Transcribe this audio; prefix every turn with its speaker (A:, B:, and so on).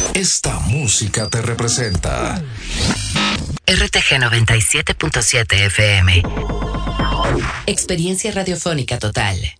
A: Esta música te representa.
B: RTG 97.7 FM. Experiencia radiofónica total.